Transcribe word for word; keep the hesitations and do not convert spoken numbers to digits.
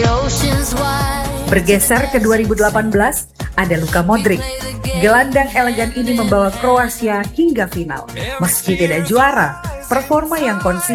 Bergeser ke dua ribu delapan belas, ada Luka Modric. Gelandang elegan ini membawa Kroasia hingga final. Meski tidak juara, performa yang konsisten